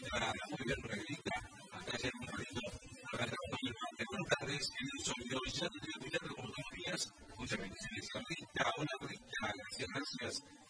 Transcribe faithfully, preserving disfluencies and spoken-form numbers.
Ah, muy bien, Rebeca. Acá ayer un ratito para trabajar de buenas tardes en el sonido ya de Villar como todos los días. Muchas bendiciones a Rita. Hola Rita, gracias, gracias.